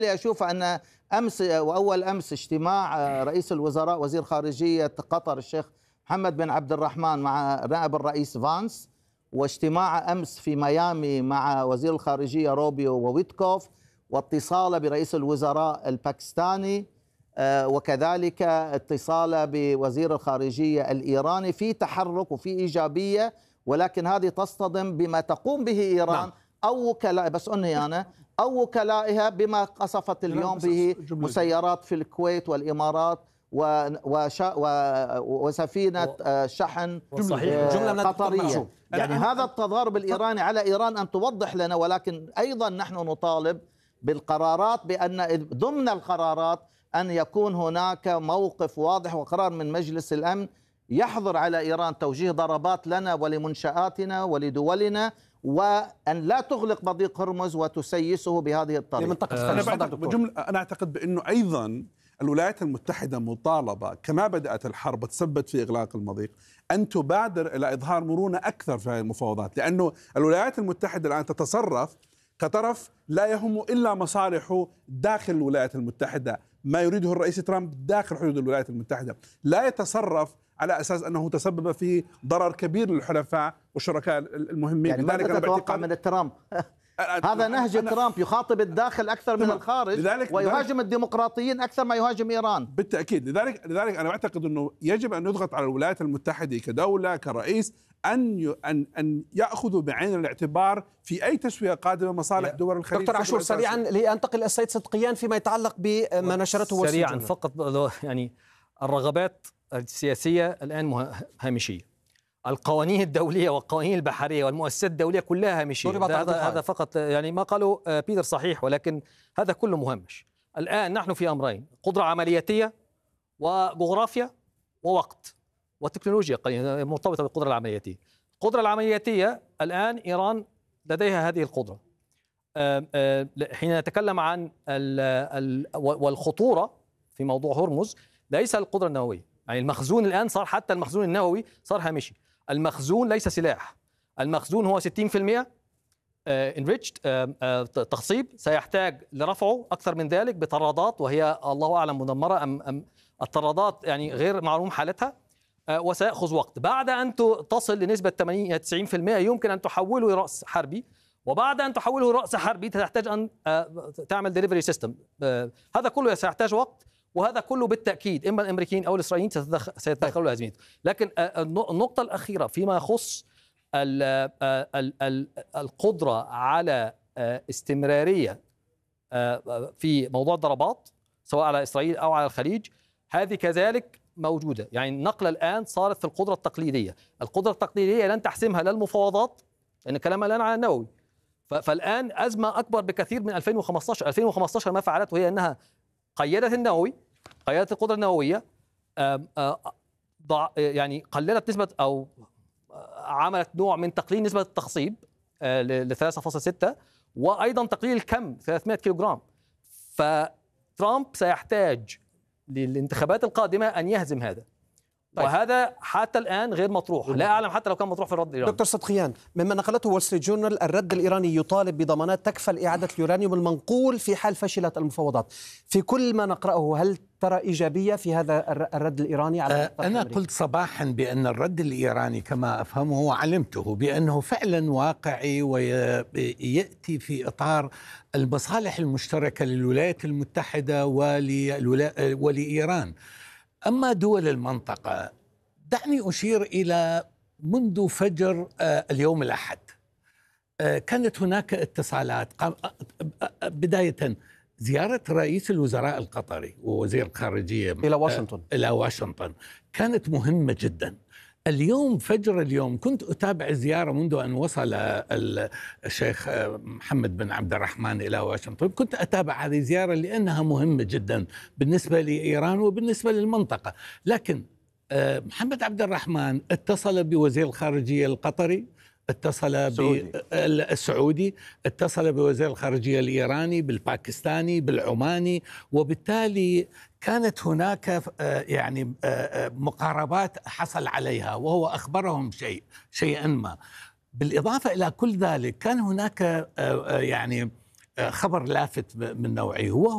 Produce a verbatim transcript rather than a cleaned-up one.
أشوف أن أمس وأول أمس اجتماع رئيس الوزراء وزير خارجية قطر الشيخ محمد بن عبد الرحمن مع نائب الرئيس فانس، واجتماع أمس في ميامي مع وزير الخارجية روبيو وويتكوف، واتصال برئيس الوزراء الباكستاني، وكذلك اتصال بوزير الخارجية الإيراني في تحرك وفي إيجابية، ولكن هذه تصطدم بما تقوم به إيران. نعم. أو وكلاء بس أنهي أنا أو وكلائها بما قصفت اليوم به مسيرات في الكويت والإمارات وسفينة شحن قطرية. يعني هذا التضارب الإيراني على إيران أن توضح لنا، ولكن أيضا نحن نطالب بالقرارات، بأن ضمن القرارات أن يكون هناك موقف واضح وقرار من مجلس الأمن يحظر على إيران توجيه ضربات لنا ولمنشآتنا ولدولنا، وأن لا تغلق مضيق هرمز وتسيسه بهذه الطريقة. أنا, بجملة أنا أعتقد بأنه أيضا الولايات المتحدة مطالبة كما بدأت الحرب وتسبت في إغلاق المضيق أن تبادر إلى إظهار مرونة أكثر في هذه المفاوضات، لأنه الولايات المتحدة الآن تتصرف كطرف لا يهم إلا مصالحه داخل الولايات المتحدة، ما يريده الرئيس ترامب داخل حدود الولايات المتحدة، لا يتصرف على أساس أنه تسبب في ضرر كبير للحلفاء والشركاء المهمين. يعني ماذا تتوقع من ترامب؟ هذا نهج ترامب، يخاطب الداخل أكثر من الخارج، لذلك ويهاجم لذلك الديمقراطيين أكثر ما يهاجم إيران. بالتأكيد. لذلك لذلك أنا أعتقد أنه يجب أن يضغط على الولايات المتحدة كدولة كرئيس أن أن أن يأخذوا بعين الاعتبار في أي تسوية قادمة مصالح دول الخليج. دكتور عاشور، سريعا لأنتقل السيد صدقيان فيما يتعلق بما نشرته سريعا فقط، يعني الرغبات السياسية الآن هامشية، القوانين الدولية والقوانين البحرية والمؤسسات الدولية كلها هامشية. هذا هذا فقط، يعني ما قاله بيتر صحيح، ولكن هذا كله مهمش. الآن نحن في أمرين: قدرة عملياتية وجغرافيا ووقت وتكنولوجيا مرتبطة بالقدرة العملياتية. القدرة العملياتية الآن إيران لديها هذه القدرة. حين نتكلم عن والخطورة في موضوع هرمز ليس القدرة النووية، يعني المخزون الآن صار، حتى المخزون النووي صار هامشي. المخزون ليس سلاح، المخزون هو ستين بالمئة enriched تخصيب، سيحتاج لرفعه أكثر من ذلك بطرادات، وهي الله أعلم مدمرة أم, أم الطرادات يعني غير معلوم حالتها، وسيأخذ وقت. بعد أن تصل لنسبة ثمانين تسعين بالمئة يمكن أن تحوله إلى رأس حربي، وبعد أن تحوله رأس حربي تحتاج أن تعمل ديليفري سيستم. هذا كله سيحتاج وقت، وهذا كله بالتأكيد إما الأمريكيين أو الإسرائيليين سيتدخلوا لأزمته. لكن النقطة الأخيرة فيما يخص القدرة على استمرارية في موضوع الضربات سواء على إسرائيل أو على الخليج، هذه كذلك موجودة. يعني النقلة الآن صارت في القدرة التقليدية. القدرة التقليدية لن تحسمها لا المفاوضات، لأن كلامها الآن على النووي، فالآن أزمة أكبر بكثير من ألفين وخمسة عشر. ألفين وخمسة عشر ما فعلته هي أنها قيدت النووي، قيدت القدرة النووية، يعني قللت نسبة أو عملت نوع من تقليل نسبة التخصيب ل ثلاثة فاصلة ستة، وأيضا تقليل الكم ثلاثمئة كيلوغرام. فترامب سيحتاج للانتخابات القادمة أن يهزم هذا. طيب. وهذا حتى الآن غير مطروح، لا أعلم حتى لو كان مطروح في الرد الإيراني. دكتور صدقيان، مما نقلته وول ستريت جورنال، الرد الإيراني يطالب بضمانات تكفل إعادة اليورانيوم المنقول في حال فشلت المفاوضات. في كل ما نقرأه هل ترى إيجابية في هذا الرد الإيراني على أنا الأمريكي؟ قلت صباحا بأن الرد الإيراني كما أفهمه وعلمته بأنه فعلا واقعي ويأتي في إطار المصالح المشتركة للولايات المتحدة ولإيران. أما دول المنطقة، دعني أشير إلى منذ فجر اليوم الأحد كانت هناك اتصالات. بداية زيارة رئيس الوزراء القطري ووزير الخارجية إلى واشنطن إلى واشنطن كانت مهمة جدا. اليوم فجر اليوم كنت أتابع الزيارة منذ أن وصل الشيخ محمد بن عبد الرحمن إلى واشنطن، كنت أتابع هذه الزيارة لأنها مهمة جدا بالنسبة لإيران وبالنسبة للمنطقة. لكن محمد عبد الرحمن اتصل بوزير الخارجية القطري، اتصل بالسعودي، اتصل بوزير الخارجية الإيراني، بالباكستاني، بالعماني، وبالتالي كانت هناك يعني مقاربات حصل عليها، وهو أخبرهم شيء شيئا ما. بالإضافة إلى كل ذلك كان هناك يعني خبر لافت من نوعه، وهو